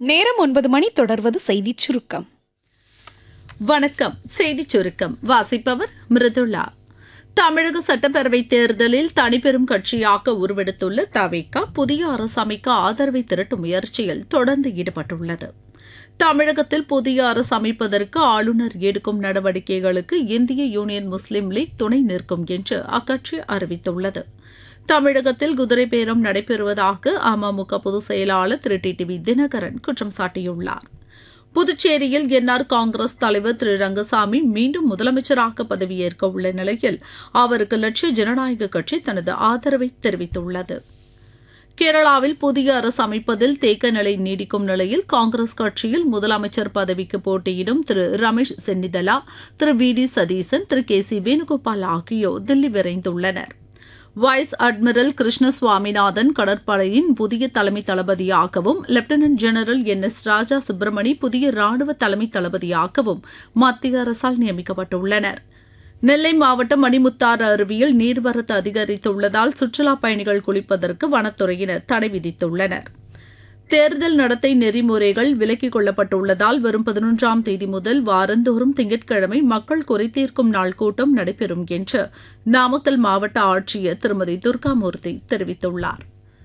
நேரம் 9 மணி. தொடர்வது செய்திச் சுருக்கம். வணக்கம். செய்திச் சுருக்கம் வாசிப்பவர் மிருதுளா. தமிழக சட்டப்பேரவைத் தேர்தலில் தனிப்பெரும் கட்சியாக உருவெடுத்துள்ள தவிக புதிய அரசு அமைக்க ஆதரவை திரட்டும் முயற்சியில் தொடர்ந்து ஈடுபட்டுள்ளது. தமிழகத்தில் புதிய அரசு அமைப்பதற்கு ஆளுநர் எடுக்கும் நடவடிக்கைகளுக்கு இந்திய யூனியன் முஸ்லீம் லீக் துணை நிற்கும் என்று அக்கட்சி அறிவித்துள்ளது. தமிழகத்தில் குதிரை பேரம் நடைபெறுவதாக அமமுக பொதுச் செயலாளர் திரு டிடிவி தினகரன் குற்றம் சாட்டியுள்ளார். புதுச்சேரியில் என்ஆர் காங்கிரஸ் தலைவர் திரு ரங்கசாமி மீண்டும் முதலமைச்சராக பதவியேற்க உள்ள நிலையில் அவருக்கு லட்சிய ஜனநாயக கட்சி தனது ஆதரவை தெரிவித்துள்ளது. கேரளாவில் புதிய அரசு அமைப்பதில் தேக்க நிலை நீடிக்கும் நிலையில் காங்கிரஸ் கட்சியில் முதலமைச்சர் பதவிக்கு போட்டியிடும் திரு ரமேஷ் சென்னிதலா, திரு we D Satheesan, Thiru K C Venugopal ஆகியோர் தில்லி விரைந்துள்ளனர். வைஸ் அட்மிரல் கிருஷ்ண சுவாமிநாதன் கடற்படையின் புதிய தலைமை தளபதியாகவும், லெப்டினன்ட் ஜெனரல் என்.எஸ். ராஜா சுப்பிரமணி புதிய ராணுவ தலைமை தளபதியாகவும் மத்திய அரசால் நியமிக்கப்பட்டுள்ளனர். நெல்லை மாவட்டம் மணிமுத்தாறு அருவியில் நீர்வரத்து அதிகரித்துள்ளதால் சுற்றுலாப் பயணிகள் குளிப்பதற்கு வனத்துறையினர் தடை விதித்துள்ளனர். தேர்தல் நடத்தை நெறிமுறைகள் விலக்கிக் கொள்ளப்பட்டுள்ளதால் வரும் 11ஆம் தேதி முதல் வாரந்தோறும் திங்கட்கிழமை மக்கள் குறைதீர்க்கும் நாள் கூட்டம் நடைபெறும் என்று நாமக்கல் மாவட்ட ஆட்சியர் திருமதி துர்காமூர்த்தி தெரிவித்துள்ளார்.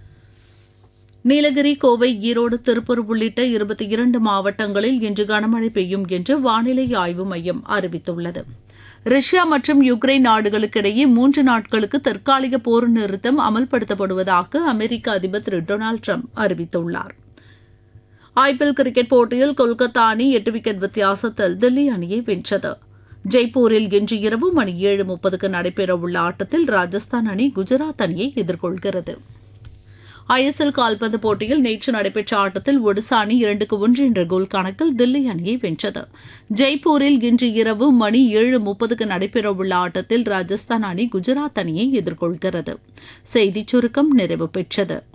நீலகிரி, கோவை, ஈரோடு, திருப்பூர் உள்ளிட்ட 22 மாவட்டங்களில் இன்று கனமழை பெய்யும் என்று வானிலை ஆய்வு மையம் அறிவித்துள்ளது. ரஷ்யா மற்றும் யுக்ரைன் நாடுகளுக்கிடையே 3 நாட்களுக்கு தற்காலிக போர் நிறுத்தம் அமல்படுத்தப்படுவதாக அமெரிக்க அதிபர் திரு டொனால்டு டிரம்ப் அறிவித்துள்ளார். ஐபிஎல் கிரிக்கெட் போட்டியில் கொல்கத்தா அணி 8 விக்கெட் வித்தியாசத்தில் தில்லி அணியை வென்றது. ஜெய்ப்பூரில் இன்று இரவு மணி 7:30க்கு நடைபெறவுள்ள ஆட்டத்தில் ராஜஸ்தான் அணி குஜராத் அணியை எதிர்கொள்கிறது. ஐஎஸ்எல் கால்பந்து போட்டியில் நேற்று நடைபெற்ற ஆட்டத்தில் ஒடிசா அணி 2-1 என்ற கோல் கணக்கில் தில்லி அணியை வென்றது. ஜெய்ப்பூரில் இன்று இரவு மணி 7:30க்கு நடைபெறவுள்ள ஆட்டத்தில் ராஜஸ்தான் அணி குஜராத் அணியை எதிர்கொள்கிறது. செய்திச் சுருக்கம் நிறைவு பெற்றது.